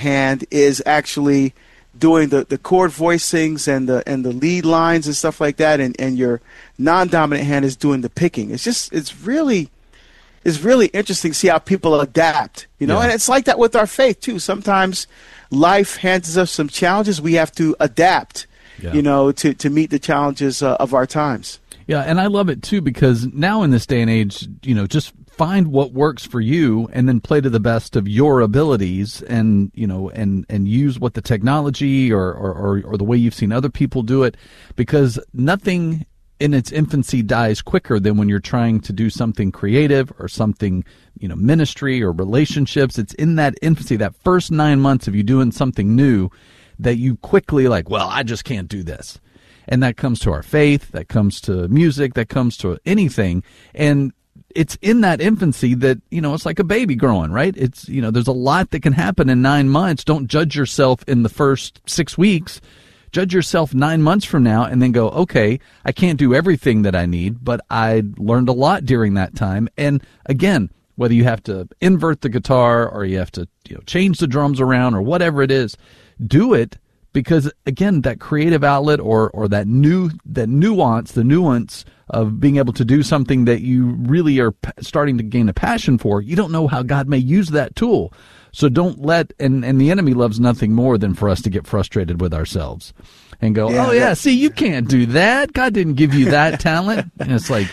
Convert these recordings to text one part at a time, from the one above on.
hand is actually doing the chord voicings and the lead lines and stuff like that, and your non-dominant hand is doing the picking. It's really interesting to see how people adapt, and it's like that with our faith too. Sometimes life hands us some challenges. We have to adapt, to meet the challenges of our times. Yeah, and I love it too, because now in this day and age, just find what works for you and then play to the best of your abilities, and and use what the technology or the way you've seen other people do it, because nothing in its infancy dies quicker than when you're trying to do something creative or something, ministry or relationships. It's in that infancy, that first 9 months of you doing something new, that you quickly I just can't do this. And that comes to our faith, that comes to music, that comes to anything. And it's in that infancy that, it's like a baby growing, right? It's, there's a lot that can happen in 9 months. Don't judge yourself in the first 6 weeks. Judge yourself 9 months from now and then go, okay, I can't do everything that I need, but I learned a lot during that time. And again, whether you have to invert the guitar or you have to change the drums around or whatever it is, do it. Because again, that creative outlet or that nuance of being able to do something that you really are starting to gain a passion for, you don't know how God may use that tool. So don't let, and the enemy loves nothing more than for us to get frustrated with ourselves and go, see, you can't do that. God didn't give you that talent. And it's like,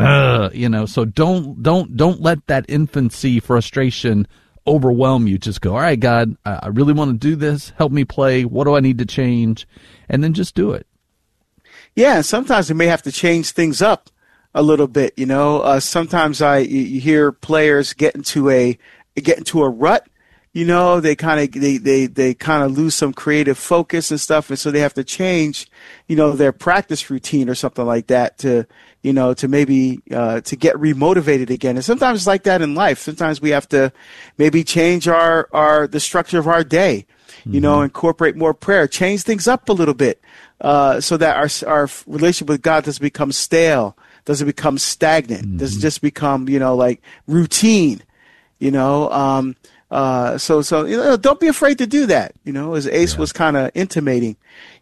so don't let that infancy frustration overwhelm you. Just go, all right, God, I really want to do this. Help me play. What do I need to change? And then just do it. Yeah, and sometimes we may have to change things up a little bit. Sometimes you hear players get into a rut. They kind of lose some creative focus and stuff, and so they have to change, their practice routine or something like that to maybe to get remotivated again. And sometimes it's like that in life. Sometimes we have to maybe change the structure of our day, incorporate more prayer, change things up a little bit, so that our relationship with God doesn't become stale, doesn't become stagnant, doesn't just become, like routine, So don't be afraid to do that, as Ace was kind of intimating,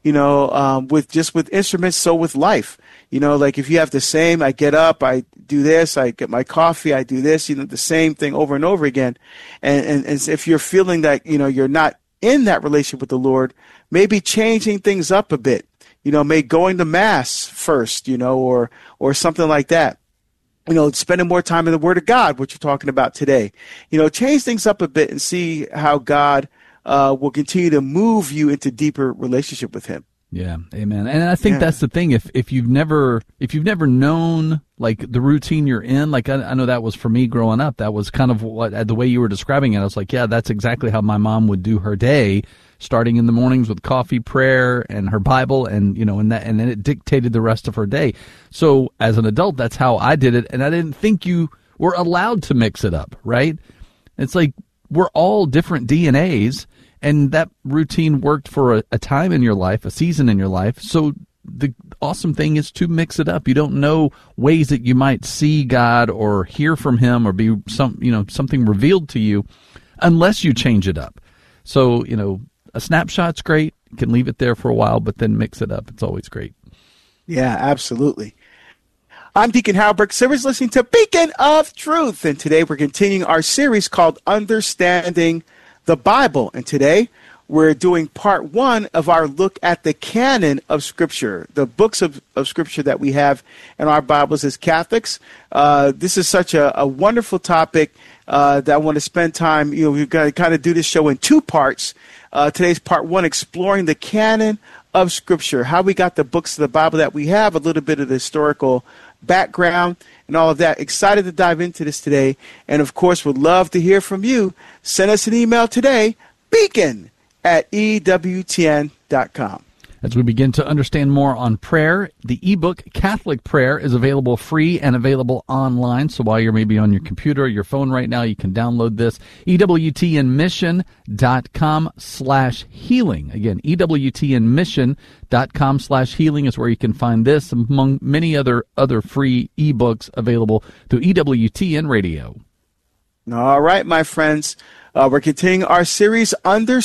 with instruments, so with life, like if you have the same, I get up, I do this, I get my coffee, I do this, the same thing over and over again. And if you're feeling that, you're not in that relationship with the Lord, maybe changing things up a bit, maybe going to mass first, or something like that. Spending more time in the Word of God, what you're talking about today. Change things up a bit and see how God will continue to move you into deeper relationship with Him. Yeah, amen. And I think that's the thing. If you've never known like the routine you're in, like I know that was for me growing up. That was kind of the way you were describing it. I was like, yeah, that's exactly how my mom would do her day, starting in the mornings with coffee, prayer, and her Bible, and and then it dictated the rest of her day. So as an adult, that's how I did it, and I didn't think you were allowed to mix it up, right? It's like we're all different DNAs. And that routine worked for a time in your life, a season in your life. So the awesome thing is to mix it up. You don't know ways that you might see God or hear from Him or be something revealed to you unless you change it up. So, a snapshot's great. You can leave it there for a while, but then mix it up. It's always great. Yeah, absolutely. I'm Deacon Harold Burke Sivers, listening to Beacon of Truth. And today we're continuing our series called Understanding the Bible. And today we're doing part 1 of our look at the canon of Scripture, the books of Scripture that we have in our Bibles as Catholics. This is such a wonderful topic that I want to spend time, we're going to kind of do this show in 2 parts. Today's part 1, exploring the canon of Scripture, how we got the books of the Bible that we have, a little bit of the historical background and all of that. Excited to dive into this today. And of course, would love to hear from you. Send us an email today, beacon@ewtn.com. As we begin to understand more on prayer, the ebook Catholic Prayer is available free and available online. So while you're maybe on your computer or your phone right now, you can download this. EWTNmission.com/healing. Again, EWTNmission.com/healing is where you can find this, among many other free ebooks available through EWTN Radio. All right, my friends. We're continuing our series, Understanding